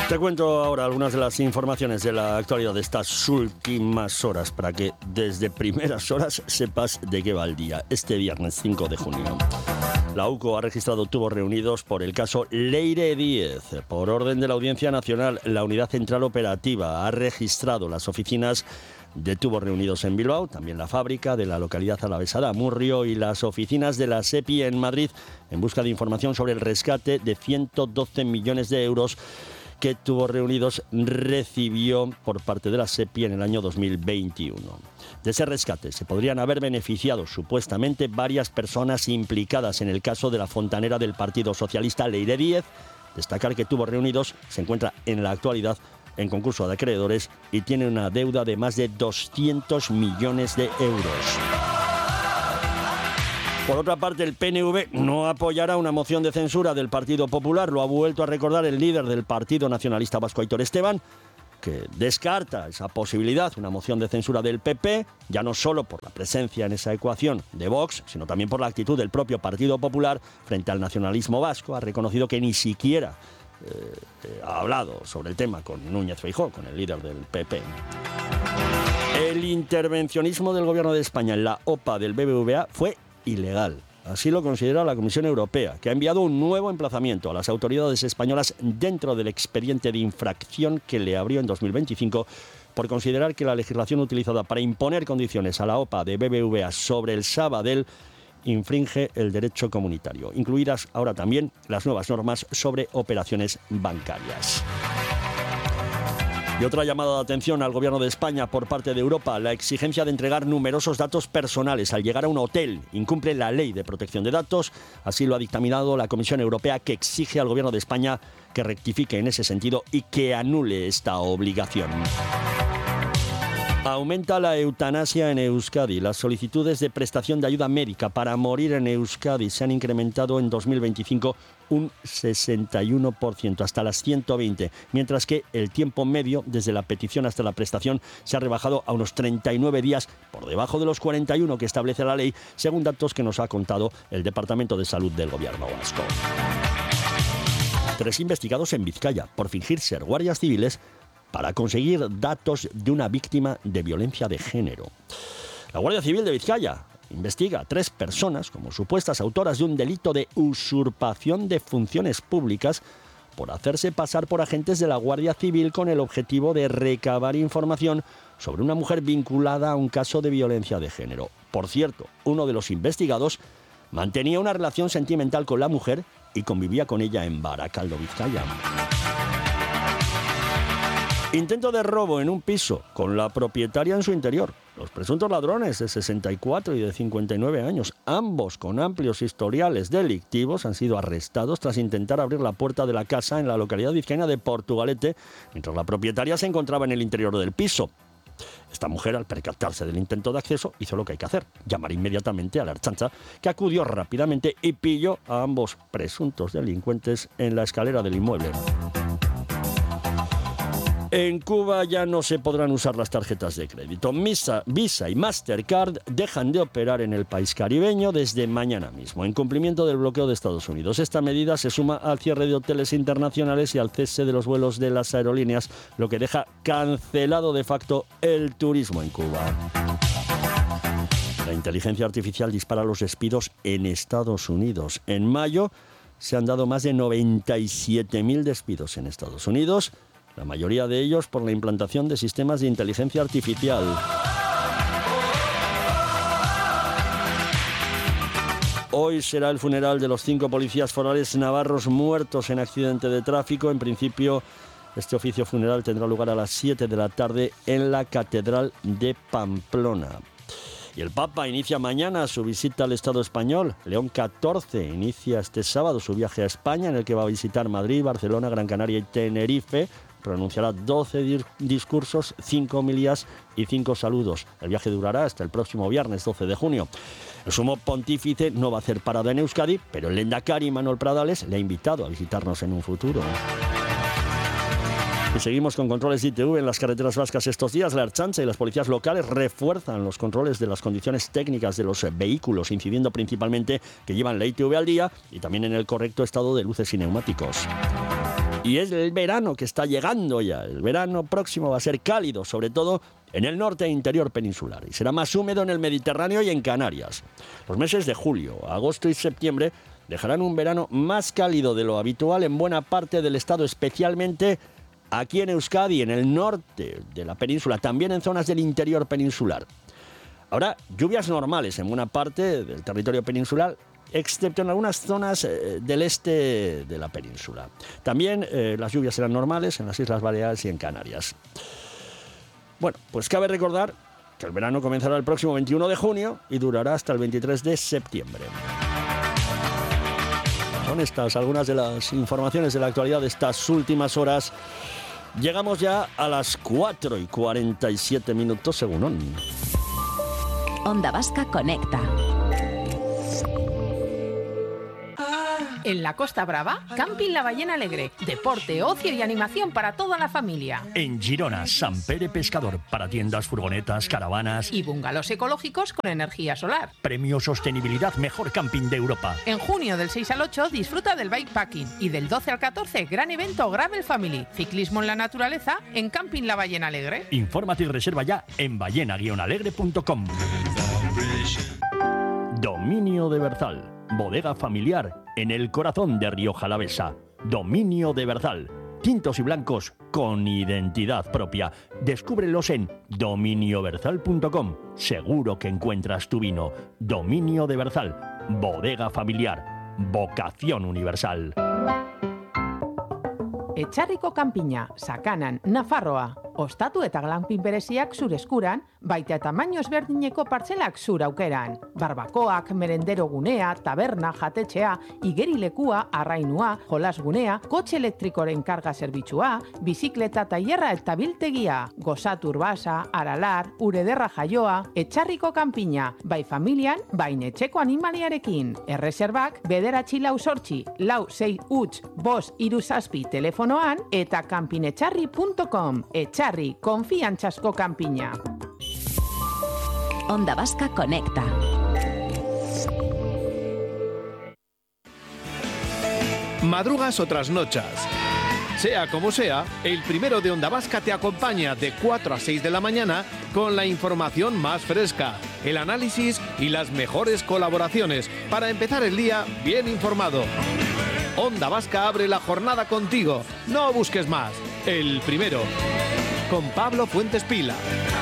Te cuento ahora algunas de las informaciones de la actualidad de estas últimas horas para que desde primeras horas sepas de qué va el día. Este viernes 5 de junio. La UCO ha registrado tubos reunidos por el caso Leire Díez. Por orden de la Audiencia Nacional, la Unidad Central Operativa ha registrado las oficinas de tubos reunidos en Bilbao, también la fábrica de la localidad alavesa de Amurrio y las oficinas de la SEPI en Madrid en busca de información sobre el rescate de 112 millones de euros que Tubos Reunidos recibió por parte de la SEPI en el año 2021. De ese rescate se podrían haber beneficiado supuestamente varias personas implicadas en el caso de la fontanera del Partido Socialista Leire Díez. Destacar que Tubos Reunidos se encuentra en la actualidad en concurso de acreedores y tiene una deuda de más de 200 millones de euros. Por otra parte, el PNV no apoyará una moción de censura del Partido Popular. Lo ha vuelto a recordar el líder del Partido Nacionalista Vasco, Aitor Esteban, que descarta esa posibilidad, una moción de censura del PP, ya no solo por la presencia en esa ecuación de Vox, sino también por la actitud del propio Partido Popular frente al nacionalismo vasco. Ha reconocido que ni siquiera ha hablado sobre el tema con Núñez Feijóo, con el líder del PP. El intervencionismo del Gobierno de España en la OPA del BBVA fue ilegal. Así lo considera la Comisión Europea, que ha enviado un nuevo emplazamiento a las autoridades españolas dentro del expediente de infracción que le abrió en 2025 por considerar que la legislación utilizada para imponer condiciones a la OPA de BBVA sobre el Sabadell infringe el derecho comunitario, incluidas ahora también las nuevas normas sobre operaciones bancarias. Y otra llamada de atención al Gobierno de España por parte de Europa: la exigencia de entregar numerosos datos personales al llegar a un hotel incumple la Ley de Protección de Datos. Así lo ha dictaminado la Comisión Europea, que exige al Gobierno de España que rectifique en ese sentido y que anule esta obligación. Aumenta la eutanasia en Euskadi. Las solicitudes de prestación de ayuda médica para morir en Euskadi se han incrementado en 2025 un 61%, hasta las 120, mientras que el tiempo medio desde la petición hasta la prestación se ha rebajado a unos 39 días, por debajo de los 41 que establece la ley, según datos que nos ha contado el Departamento de Salud del Gobierno vasco. 3 investigados en Vizcaya por fingir ser guardias civiles para conseguir datos de una víctima de violencia de género. La Guardia Civil de Vizcaya investiga a 3 personas como supuestas autoras de un delito de usurpación de funciones públicas por hacerse pasar por agentes de la Guardia Civil con el objetivo de recabar información sobre una mujer vinculada a un caso de violencia de género. Por cierto, uno de los investigados mantenía una relación sentimental con la mujer y convivía con ella en Barakaldo, Vizcaya. Intento de robo en un piso con la propietaria en su interior. Los presuntos ladrones de 64 y de 59 años, ambos con amplios historiales delictivos, han sido arrestados tras intentar abrir la puerta de la casa en la localidad vizcaína de Portugalete, mientras la propietaria se encontraba en el interior del piso. Esta mujer, al percatarse del intento de acceso, hizo lo que hay que hacer: llamar inmediatamente a la Ertzaintza, que acudió rápidamente y pilló a ambos presuntos delincuentes en la escalera del inmueble. En Cuba ya no se podrán usar las tarjetas de crédito. Visa y Mastercard dejan de operar en el país caribeño desde mañana mismo, en cumplimiento del bloqueo de Estados Unidos. Esta medida se suma al cierre de hoteles internacionales y al cese de los vuelos de las aerolíneas, lo que deja cancelado de facto el turismo en Cuba. La inteligencia artificial dispara los despidos en Estados Unidos. En mayo se han dado más de 97.000 despidos en Estados Unidos, la mayoría de ellos por la implantación de sistemas de inteligencia artificial. Hoy será el funeral de los 5 policías forales navarros muertos en accidente de tráfico. En principio, este oficio funeral tendrá lugar a las 7 de la tarde en la Catedral de Pamplona. Y el Papa inicia mañana su visita al Estado español. León XIV inicia este sábado su viaje a España, en el que va a visitar Madrid, Barcelona, Gran Canaria y Tenerife. Pronunciará 12 discursos, 5 homilías y 5 saludos. El viaje durará hasta el próximo viernes 12 de junio. El sumo pontífice no va a hacer parada en Euskadi, pero el lehendakari Manuel Pradales le ha invitado a visitarnos en un futuro. Y seguimos con controles de ITV en las carreteras vascas estos días. La Ertzaintza y las policías locales refuerzan los controles de las condiciones técnicas de los vehículos, incidiendo principalmente que llevan la ITV al día y también en el correcto estado de luces y neumáticos. Y es el verano que está llegando ya. El verano próximo va a ser cálido, sobre todo en el norte e interior peninsular, y será más húmedo en el Mediterráneo y en Canarias. Los meses de julio, agosto y septiembre dejarán un verano más cálido de lo habitual en buena parte del estado, especialmente aquí en Euskadi, en el norte de la península, también en zonas del interior peninsular. Habrá lluvias normales en buena parte del territorio peninsular, excepto en algunas zonas del este de la península. También las lluvias serán normales en las Islas Baleares y en Canarias. Bueno, pues cabe recordar que el verano comenzará el próximo 21 de junio y durará hasta el 23 de septiembre. Son estas algunas de las informaciones de la actualidad de estas últimas horas. Llegamos ya a las 4:47 según ON. Onda Vasca Conecta. En la Costa Brava, Camping La Ballena Alegre. Deporte, ocio y animación para toda la familia. En Girona, Sant Pere Pescador, para tiendas, furgonetas, caravanas Y bungalows ecológicos con energía solar. Premio Sostenibilidad Mejor Camping de Europa. En junio del 6 al 8 disfruta del bikepacking y del 12 al 14 gran evento Gravel Family. Ciclismo en la naturaleza en Camping La Ballena Alegre. Infórmate y reserva ya en ballena-alegre.com. Dominio de Berzal. Bodega familiar en el corazón de Rioja Alavesa. Dominio de Berzal. Tintos y blancos con identidad propia. Descúbrelos en dominioberzal.com. Seguro que encuentras tu vino. Dominio de Berzal. Bodega familiar. Vocación universal. Etxarriko kanpina, Sakanan, Nafarroa. Ostatu eta glampin bereziak zure eskuran, baita eta tamaino ezberdineko partzelak zure aukeran. Barbakoak, merendero gunea, taberna, jatetxea, igerilekua, arrainua, jolasgunea, kotxe elektrikoren karga zerbitzua, bizikleta tailerra eta biltegia, gozatu urbasa, aralar, urederra jaioa, Etxarriko kanpina, bai familian, bai etxeko animaliarekin. Erreserbak, 9 lau 6 huts 5 3 7 telefonoan eta kanpinetxarri.com. Etxarri, konfiantzazko kanpina. Onda Vasca Conecta. Madrugas o trasnochas. Sea como sea, el primero de Onda Vasca te acompaña de 4 a 6 de la mañana con la información más fresca, el análisis y las mejores colaboraciones para empezar el día bien informado. Onda Vasca abre la jornada contigo. No busques más. El primero. Con Pablo Fuentes Pila.